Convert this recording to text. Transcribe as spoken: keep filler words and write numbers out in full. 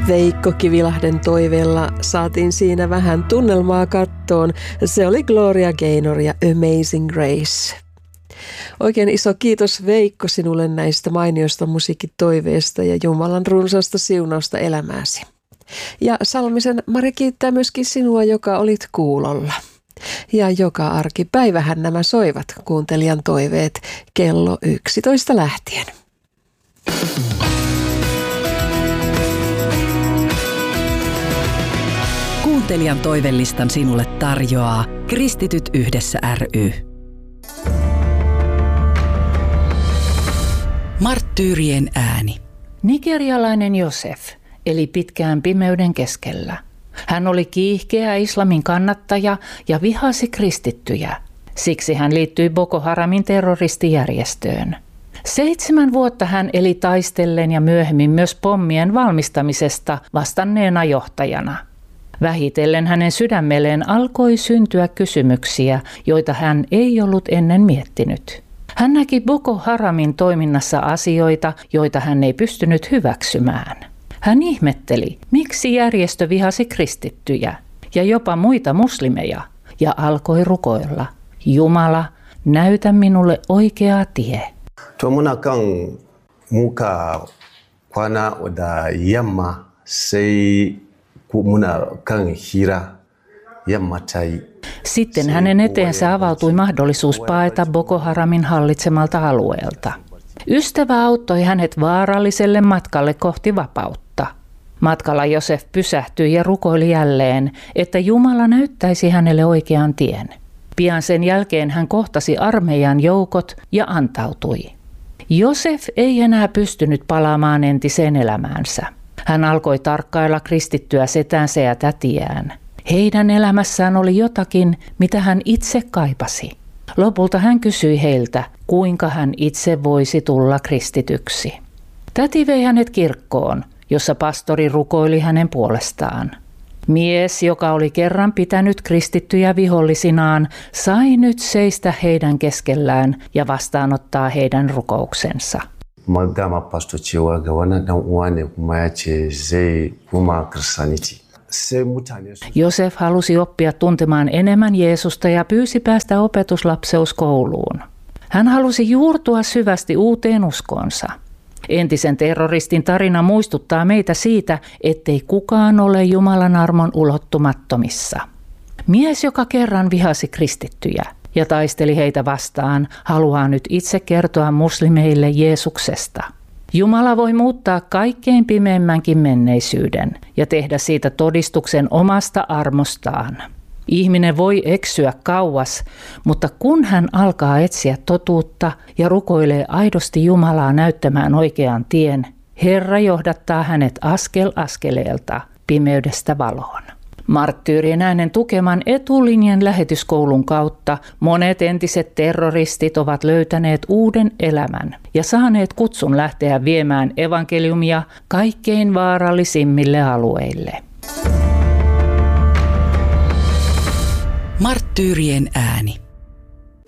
Veikko Kivilahden toiveella saatiin siinä vähän tunnelmaa kattoon. Se oli Gloria Gaynor ja Amazing Grace. Oikein iso kiitos Veikko sinulle näistä mainioista musiikkitoiveista ja Jumalan runsaasta siunausta elämääsi. Ja Salmisen Mari kiittää myöskin sinua, joka olit kuulolla. Ja joka arkipäivähän nämä soivat kuuntelijan toiveet kello yksitoista lähtien. Kuuntelijan toivelistan sinulle tarjoaa Kristityt yhdessä ry. Marttyyrien ääni. Nigerialainen Josef eli pitkään pimeyden keskellä. Hän oli kiihkeä islamin kannattaja ja vihasi kristittyjä. Siksi hän liittyi Boko Haramin terroristijärjestöön. Seitsemän vuotta hän eli taistellen ja myöhemmin myös pommien valmistamisesta vastanneena johtajana. Vähitellen hänen sydämelleen alkoi syntyä kysymyksiä, joita hän ei ollut ennen miettinyt. Hän näki Boko Haramin toiminnassa asioita, joita hän ei pystynyt hyväksymään. Hän ihmetteli, miksi järjestö vihasi kristittyjä ja jopa muita muslimeja, ja alkoi rukoilla: Jumala, näytä minulle oikea tie. Tuomuna kan muka kwana da yamma sai muna kan hira yamma tai. Sitten hänen eteensä avautui mahdollisuus paeta Boko Haramin hallitsemalta alueelta. Ystävä auttoi hänet vaaralliselle matkalle kohti vapautta. Matkalla Josef pysähtyi ja rukoili jälleen, että Jumala näyttäisi hänelle oikean tien. Pian sen jälkeen hän kohtasi armeijan joukot ja antautui. Josef ei enää pystynyt palaamaan entiseen elämäänsä. Hän alkoi tarkkailla kristittyä setänsä ja tätiään. Heidän elämässään oli jotakin, mitä hän itse kaipasi. Lopulta hän kysyi heiltä, kuinka hän itse voisi tulla kristityksi. Täti vei hänet kirkkoon, jossa pastori rukoili hänen puolestaan. Mies, joka oli kerran pitänyt kristittyjä vihollisinaan, sai nyt seistä heidän keskellään ja vastaanottaa heidän rukouksensa. Magama pastor cewa ga wannan dan uwa ne kuma ya ce zai kuma Christianity. Josef halusi oppia tuntemaan enemmän Jeesusta ja pyysi päästä opetuslapseuskouluun. Hän halusi juurtua syvästi uuteen uskonsa. Entisen terroristin tarina muistuttaa meitä siitä, ettei kukaan ole Jumalan armon ulottumattomissa. Mies, joka kerran vihasi kristittyjä ja taisteli heitä vastaan, haluaa nyt itse kertoa muslimeille Jeesuksesta. Jumala voi muuttaa kaikkein pimeimmänkin menneisyyden ja tehdä siitä todistuksen omasta armostaan. Ihminen voi eksyä kauas, mutta kun hän alkaa etsiä totuutta ja rukoilee aidosti Jumalaa näyttämään oikean tien, Herra johdattaa hänet askel askeleelta pimeydestä valoon. Marttyyrien äänen tukeman etulinjan lähetyskoulun kautta monet entiset terroristit ovat löytäneet uuden elämän ja saaneet kutsun lähteä viemään evankeliumia kaikkein vaarallisimmille alueille. Marttyyrien ääni.